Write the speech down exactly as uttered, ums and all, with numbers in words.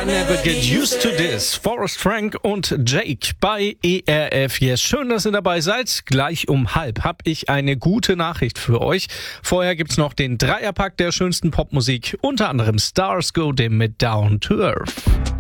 never get used to this. Forrest Frank und Jake bei E R F Yes. Schön, dass ihr dabei seid. Gleich um halb habe ich eine gute Nachricht für euch. Vorher gibt's noch den Dreierpack der schönsten Popmusik, unter anderem Stars Go Dim mit Down to Earth.